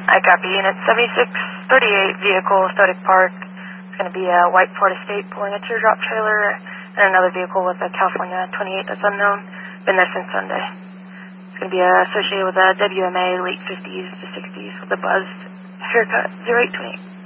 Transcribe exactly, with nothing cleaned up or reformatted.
I copy. Unit seventy-six thirty-eight, vehicle, Stotic Park. It's going to be a white Ford Estate pulling a teardrop trailer, and another vehicle with a California twenty-eight that's unknown. Been there since Sunday. It's going to be uh, associated with a W M A late fifties to sixties with a buzzed haircut, zero eight twenty-eight.